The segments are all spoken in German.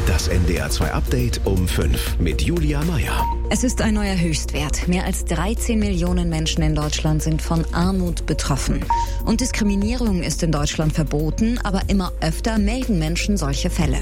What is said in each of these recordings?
Das NDR 2 Update um 5 mit Julia Meyer. Es ist ein neuer Höchstwert. Mehr als 13 Millionen Menschen in Deutschland sind von Armut betroffen. Und Diskriminierung ist in Deutschland verboten, aber immer öfter melden Menschen solche Fälle.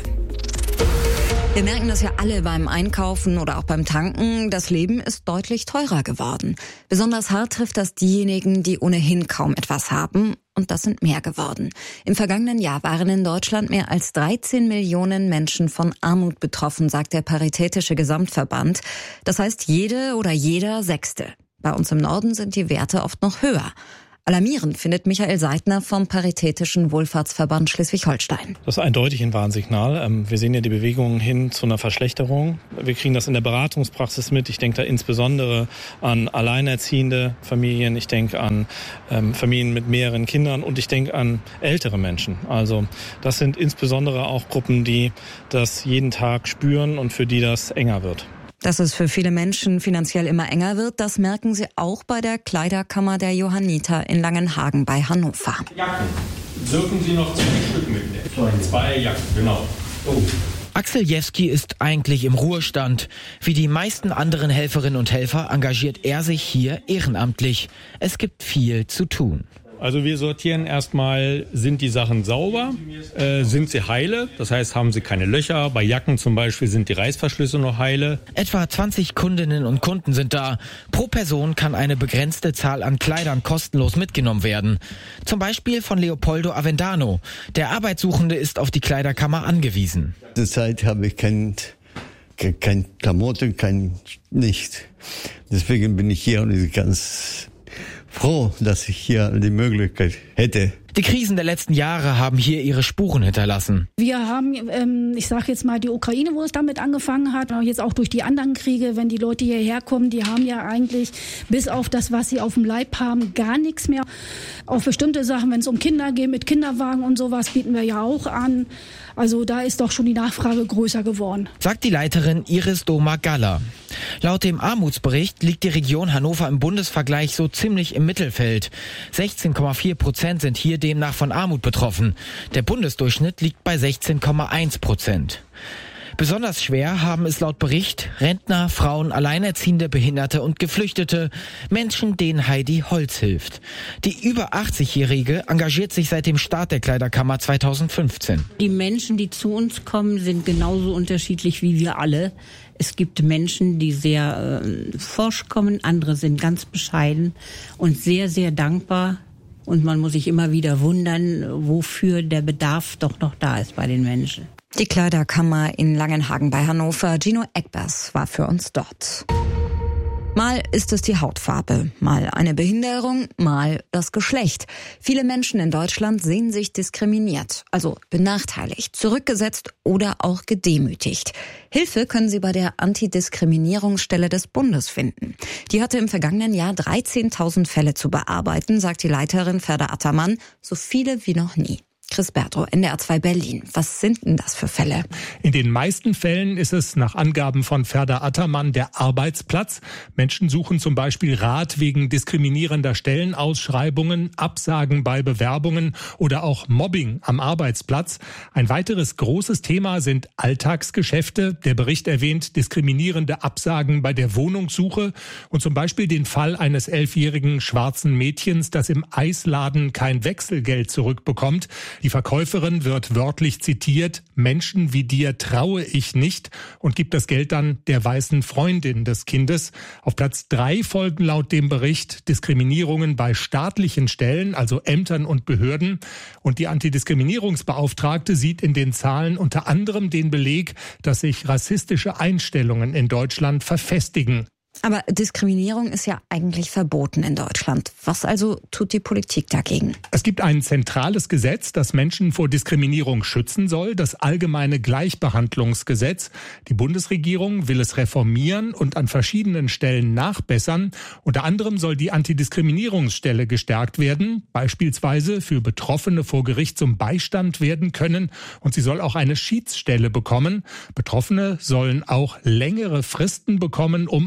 Wir merken das ja alle beim Einkaufen oder auch beim Tanken. Das Leben ist deutlich teurer geworden. Besonders hart trifft das diejenigen, die ohnehin kaum etwas haben. Und das sind mehr geworden. Im vergangenen Jahr waren in Deutschland mehr als 13 Millionen Menschen von Armut betroffen, sagt der Paritätische Gesamtverband. Das heißt, jede oder jeder Sechste. Bei uns im Norden sind die Werte oft noch höher. Alarmierend findet Michael Seidner vom Paritätischen Wohlfahrtsverband Schleswig-Holstein. Das ist eindeutig ein Warnsignal. Wir sehen ja die Bewegungen hin zu einer Verschlechterung. Wir kriegen das in der Beratungspraxis mit. Ich denke da insbesondere an alleinerziehende Familien. Ich denke an Familien mit mehreren Kindern und ich denke an ältere Menschen. Also das sind insbesondere auch Gruppen, die das jeden Tag spüren und für die das enger wird. Dass es für viele Menschen finanziell immer enger wird, das merken sie auch bei der Kleiderkammer der Johanniter in Langenhagen bei Hannover. Jacken. Dürfen Sie noch 2 Stück mitnehmen? 2 Jacken, genau. Oh. Axel Jewski ist eigentlich im Ruhestand. Wie die meisten anderen Helferinnen und Helfer engagiert er sich hier ehrenamtlich. Es gibt viel zu tun. Also wir sortieren erstmal, sind die Sachen sauber, sind sie heile, das heißt, haben sie keine Löcher. Bei Jacken zum Beispiel sind die Reißverschlüsse noch heile. Etwa 20 Kundinnen und Kunden sind da. Pro Person kann eine begrenzte Zahl an Kleidern kostenlos mitgenommen werden. Zum Beispiel von Leopoldo Avendano. Der Arbeitssuchende ist auf die Kleiderkammer angewiesen. Zurzeit habe ich kein Klamotten, nicht. Deswegen bin ich hier und ganz froh, dass ich hier die Möglichkeit hätte. Die Krisen der letzten Jahre haben hier ihre Spuren hinterlassen. Wir haben, ich sage jetzt mal, die Ukraine, wo es damit angefangen hat, jetzt auch durch die anderen Kriege, wenn die Leute hierher kommen, die haben ja eigentlich bis auf das, was sie auf dem Leib haben, gar nichts mehr. Auf bestimmte Sachen, wenn es um Kinder geht, mit Kinderwagen und sowas, bieten wir ja auch an. Also da ist doch schon die Nachfrage größer geworden. Sagt die Leiterin Iris Doma-Galler. Laut dem Armutsbericht liegt die Region Hannover im Bundesvergleich so ziemlich im Mittelfeld. 16,4% sind hier demnach von Armut betroffen. Der Bundesdurchschnitt liegt bei 16,1%. Besonders schwer haben es laut Bericht Rentner, Frauen, Alleinerziehende, Behinderte und Geflüchtete, Menschen, denen Heidi Holz hilft. Die über 80-Jährige engagiert sich seit dem Start der Kleiderkammer 2015. Die Menschen, die zu uns kommen, sind genauso unterschiedlich wie wir alle. Es gibt Menschen, die sehr forsch kommen, andere sind ganz bescheiden und sehr, sehr dankbar. Und man muss sich immer wieder wundern, wofür der Bedarf doch noch da ist bei den Menschen. Die Kleiderkammer in Langenhagen bei Hannover. Gino Eckbers war für uns dort. Mal ist es die Hautfarbe, mal eine Behinderung, mal das Geschlecht. Viele Menschen in Deutschland sehen sich diskriminiert, also benachteiligt, zurückgesetzt oder auch gedemütigt. Hilfe können sie bei der Antidiskriminierungsstelle des Bundes finden. Die hatte im vergangenen Jahr 13.000 Fälle zu bearbeiten, sagt die Leiterin Ferda Attermann, so viele wie noch nie. Chris Berto, NDR 2 Berlin. Was sind denn das für Fälle? In den meisten Fällen ist es nach Angaben von Ferda Attermann der Arbeitsplatz. Menschen suchen zum Beispiel Rat wegen diskriminierender Stellenausschreibungen, Absagen bei Bewerbungen oder auch Mobbing am Arbeitsplatz. Ein weiteres großes Thema sind Alltagsgeschäfte. Der Bericht erwähnt diskriminierende Absagen bei der Wohnungssuche und zum Beispiel den Fall eines 11-jährigen schwarzen Mädchens, das im Eisladen kein Wechselgeld zurückbekommt. Die Verkäuferin wird wörtlich zitiert: Menschen wie dir traue ich nicht, und gibt das Geld dann der weißen Freundin des Kindes. Auf Platz 3 folgen laut dem Bericht Diskriminierungen bei staatlichen Stellen, also Ämtern und Behörden. Und die Antidiskriminierungsbeauftragte sieht in den Zahlen unter anderem den Beleg, dass sich rassistische Einstellungen in Deutschland verfestigen. Aber Diskriminierung ist ja eigentlich verboten in Deutschland. Was also tut die Politik dagegen? Es gibt ein zentrales Gesetz, das Menschen vor Diskriminierung schützen soll, das Allgemeine Gleichbehandlungsgesetz. Die Bundesregierung will es reformieren und an verschiedenen Stellen nachbessern. Unter anderem soll die Antidiskriminierungsstelle gestärkt werden, beispielsweise für Betroffene vor Gericht zum Beistand werden können. Und sie soll auch eine Schiedsstelle bekommen. Betroffene sollen auch längere Fristen bekommen, um Ansprüche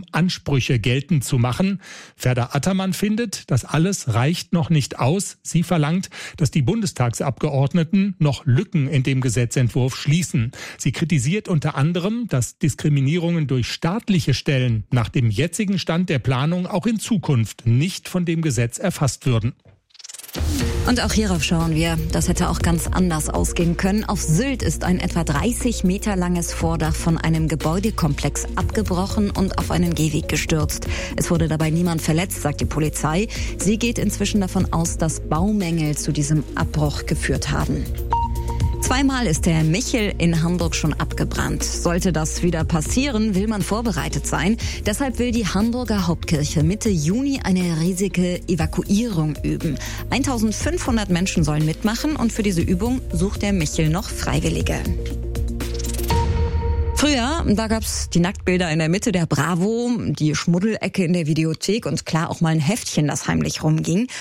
Ansprüche geltend zu machen. Ferda Attermann findet, das alles reicht noch nicht aus. Sie verlangt, dass die Bundestagsabgeordneten noch Lücken in dem Gesetzentwurf schließen. Sie kritisiert unter anderem, dass Diskriminierungen durch staatliche Stellen nach dem jetzigen Stand der Planung auch in Zukunft nicht von dem Gesetz erfasst würden. Und auch hierauf schauen wir. Das hätte auch ganz anders ausgehen können. Auf Sylt ist ein etwa 30 Meter langes Vordach von einem Gebäudekomplex abgebrochen und auf einen Gehweg gestürzt. Es wurde dabei niemand verletzt, sagt die Polizei. Sie geht inzwischen davon aus, dass Baumängel zu diesem Abbruch geführt haben. Zweimal ist der Michel in Hamburg schon abgebrannt. Sollte das wieder passieren, will man vorbereitet sein. Deshalb will die Hamburger Hauptkirche Mitte Juni eine riesige Evakuierung üben. 1500 Menschen sollen mitmachen und für diese Übung sucht der Michel noch Freiwillige. Früher, da gab's die Nacktbilder in der Mitte der Bravo, die Schmuddelecke in der Videothek und klar auch mal ein Heftchen, das heimlich rumging.